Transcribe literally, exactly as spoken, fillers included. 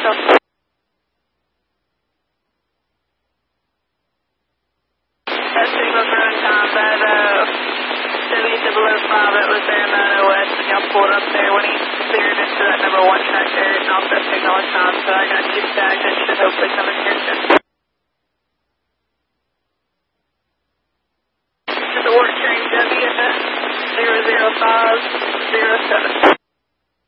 Central. That signal for combat, uh, W double oh five, it was there in Mono West, and y'all pulled up there when he cleared into that number one track there, and also signal is on, so I got you tagged and should hopefully come in here soon. This is the work train W zero zero five zero seven.